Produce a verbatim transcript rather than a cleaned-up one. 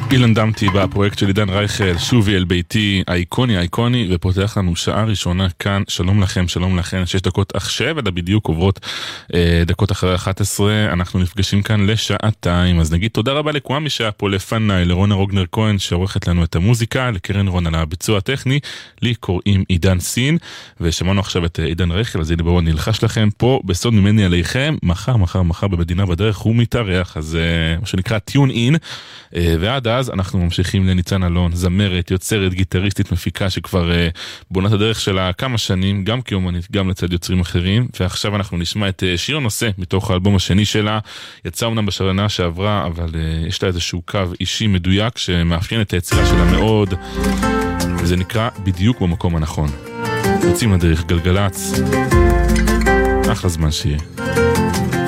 אילן דמתי בפרויקט של עידן רייכל, שובי אל ביתי, האיקוני, האיקוני, ופותח לנו שעה ראשונה כאן, שלום לכם, שלום לכם, שש דקות עכשיו, עד בדיוק עוברות אה, דקות אחרי אחת עשרה, אנחנו נפגשים כאן לשעתיים, אז נגיד תודה רבה לכוואמי שהיה פה לפניי, לרונה רוגנר כהן שעורכת לנו את המוזיקה, לקרן רון על הביצוע הטכני, לי קוראים עידן סין, ושמענו עכשיו את עידן רייכל, אז הנה בואו נלחש לכם פה בסוד ממני עליכם, מחר, מחר, מחר במדינה בדרך הוא מתארח, אז אה, מה שנקרא טיון אין, אה, ועד אז אנחנו ממשיכים לניצן אלון, זמרת, יוצרת, גיטריסטית, מפיקה שכבר uh, בונה את הדרך שלה כמה שנים, גם כאומנית, גם לצד יוצרים אחרים, ועכשיו אנחנו נשמע את uh, שיר נושא מתוך האלבום השני שלה, יצא אומנם בשנה שעברה, אבל uh, יש לה איזשהו קו אישי מדויק שמאפיין את היצירה שלה מאוד, וזה נקרא בדיוק במקום הנכון. יוצאים לדרך גלגלץ, אחלה זמן שיהיה.